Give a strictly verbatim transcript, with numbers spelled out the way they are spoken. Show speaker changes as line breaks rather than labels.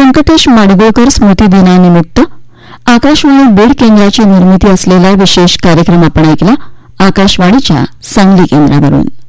व्यंकटेश माडगूळकर स्मृती दिनानिमित्त आकाशवाणी बीड केंद्राची निर्मिती असलेला विशेष कार्यक्रम आपण ऐकला आकाशवाणीच्या सांगली केंद्रावरून.